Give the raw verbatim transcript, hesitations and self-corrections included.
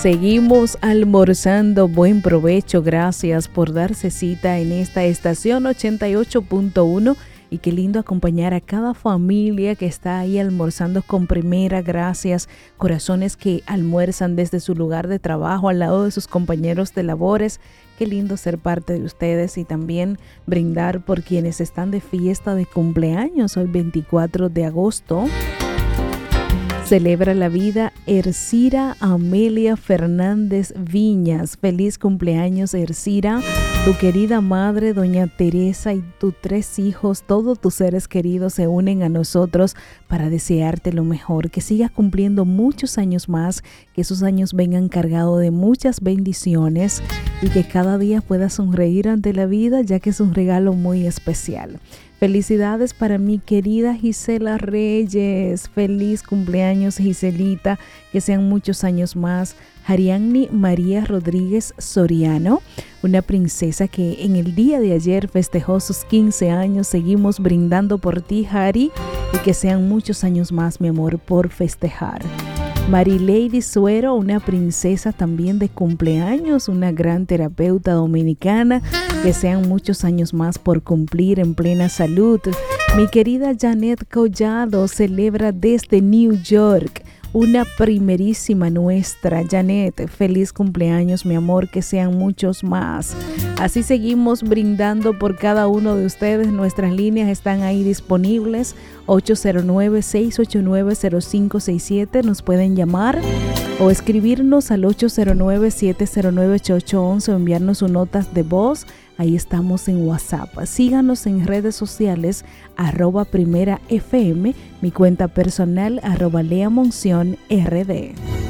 Seguimos almorzando. Buen provecho. Gracias por darse cita en esta estación ochenta y ocho punto uno. Y qué lindo acompañar a cada familia que está ahí almorzando con Primera. Gracias, corazones que almuerzan desde su lugar de trabajo al lado de sus compañeros de labores. Qué lindo ser parte de ustedes y también brindar por quienes están de fiesta de cumpleaños. Hoy veinticuatro de agosto. Celebra la vida Ercira Amelia Fernández Viñas. Feliz cumpleaños, Ercira. Tu querida madre, doña Teresa, y tus tres hijos, todos tus seres queridos se unen a nosotros para desearte lo mejor. Que sigas cumpliendo muchos años más, que esos años vengan cargados de muchas bendiciones y que cada día puedas sonreír ante la vida, ya que es un regalo muy especial. Felicidades para mi querida Gisela Reyes. Feliz cumpleaños, Giselita. Que sean muchos años más. Ariadne María Rodríguez Soriano, una princesa que en el día de ayer festejó sus quince años. Seguimos brindando por ti, Hari, y que sean muchos años más, mi amor, por festejar. Marilady Suero, una princesa también de cumpleaños, una gran terapeuta dominicana, que sean muchos años más por cumplir en plena salud. Mi querida Janet Collado celebra desde New York, una primerísima nuestra. Janet, feliz cumpleaños, mi amor, que sean muchos más. Así seguimos brindando por cada uno de ustedes. Nuestras líneas están ahí disponibles. ocho cero nueve, seis ocho nueve, cero cinco seis siete. Nos pueden llamar o escribirnos al ocho cero nueve, siete cero nueve, ocho ocho uno uno o enviarnos sus notas de voz. Ahí estamos en WhatsApp. Síganos en redes sociales, arroba Primera F M, mi cuenta personal, arroba Lea Monción R D.